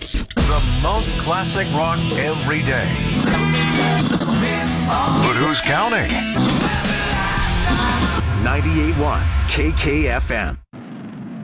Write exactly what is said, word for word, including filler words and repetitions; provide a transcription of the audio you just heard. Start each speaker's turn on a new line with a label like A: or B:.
A: The most classic rock every day. But who's counting?
B: ninety-eight point one K K F M.